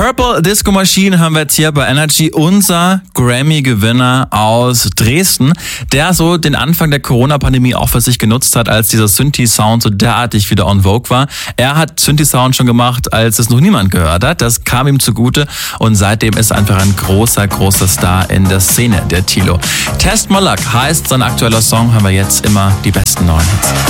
Purple Disco Machine haben wir jetzt hier bei Energy. Unser Grammy-Gewinner aus Dresden, der so den Anfang der Corona-Pandemie auch für sich genutzt hat, als dieser Synthi-Sound so derartig wieder en vogue war. Er hat Synthi-Sound schon gemacht, als es noch niemand gehört hat. Das kam ihm zugute und seitdem ist er einfach ein großer Star in der Szene, der Tilo. Test My Luck heißt sein aktueller Song, haben wir jetzt immer die besten neuen Hits.